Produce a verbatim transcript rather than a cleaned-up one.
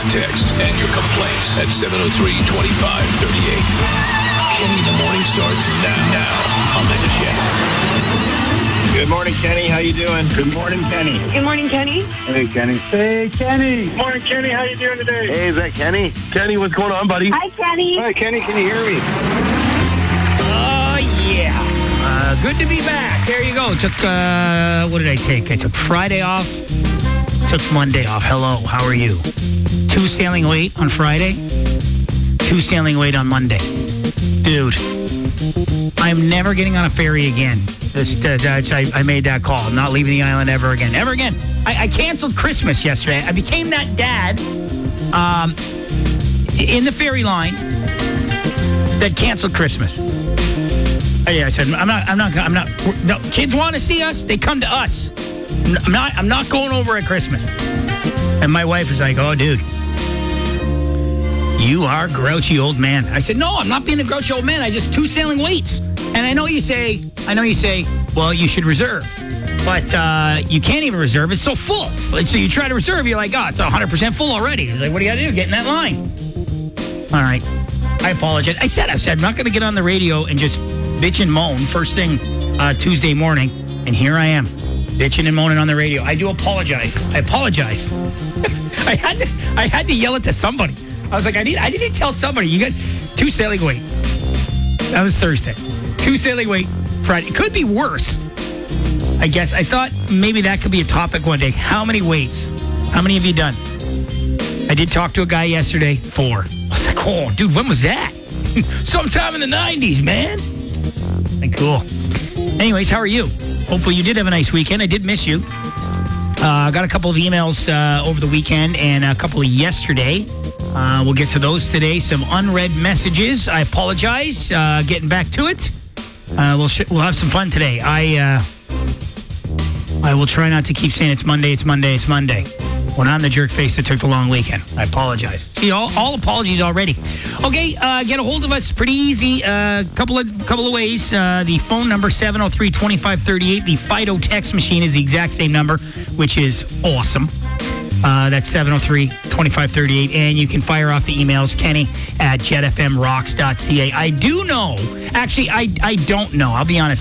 Text and your complaints at seven oh three, two five three eight. Kenny in the morning starts now, now on the Jet. Good morning, Kenny. How you doing? Good morning, Kenny. Good morning, Kenny. Hey, Kenny. Hey, Kenny. Good morning, Kenny. How you doing today? Hey, is that Kenny? Kenny, what's going on, buddy? Hi, Kenny. Hi, Kenny. Can you hear me? Oh, yeah. Uh, good to be back. There you go. Took, uh, what did I take? I took Friday off. Took Monday off. Hello, how are you? Two sailing late on Friday. Two sailing late on Monday. Dude, I'm never getting on a ferry again. Just, uh, I, I made that call. I'm not leaving the island ever again. Ever again. I, I canceled Christmas yesterday. I became that dad um, in the ferry line that canceled Christmas. Oh, yeah, I said, I'm not, I'm not, I'm not, no, kids want to see us, they come to us. I'm not, I'm not going over at Christmas. And my wife was like, oh, dude, you are a grouchy old man. I said, no, I'm not being a grouchy old man. I just two sailing waits. And I know you say, I know you say, well, you should reserve. But uh, you can't even reserve. It's so full. So you try to reserve, you're like, oh, it's one hundred percent full already. It's like, what do you got to do? Get in that line. All right. I apologize. I said, I said, I'm not going to get on the radio and just bitch and moan first thing uh, Tuesday morning. And here I am, bitching and moaning on the radio. I do apologize. I apologize. I had to, I had to yell it to somebody. I was like, I need, I need to tell somebody. You got two sailing wait. That was Thursday. Two sailing wait Friday. It could be worse. I guess I thought maybe that could be a topic one day. How many waits? How many have you done? I did talk to a guy yesterday. Four. I was like, oh, dude, when was that? Sometime in the nineties, man. Like, cool. Anyways, how are you? Hopefully you did have a nice weekend. I did miss you. I uh, got a couple of emails uh, over the weekend and a couple of yesterday. Uh, we'll get to those today. Some unread messages. I apologize. Uh, getting back to it. Uh, we'll sh- we'll have some fun today. I uh, I will try not to keep saying it's Monday, it's Monday, it's Monday. When I'm the jerk face that took the long weekend. I apologize. See, all, all apologies already. Okay, uh, get a hold of us. Pretty easy. A uh, couple of couple of ways. Uh, the phone number, seven oh three, two five three eight. The Fido text machine is the exact same number, which is awesome. Uh, that's seven oh three, two five three eight. And you can fire off the emails, Kenny at jet f m rocks dot c a. I do know, actually, I, I don't know. I'll be honest.